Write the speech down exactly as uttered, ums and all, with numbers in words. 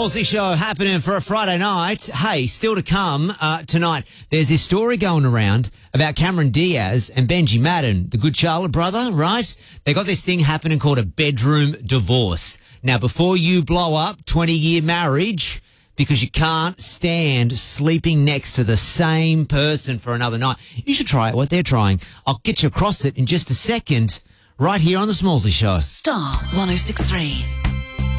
Smallsy Show happening for a Friday night. Hey, still to come uh, tonight, there's this story going around about Cameron Diaz and Benji Madden, the good Charlotte brother, right? They got this thing happening called a bedroom divorce. Now, before you blow up twenty-year marriage because you can't stand sleeping next to the same person for another night, you should try it, what they're trying. I'll get you across it in just a second, right here on the Smallsy Show. Star one oh six three.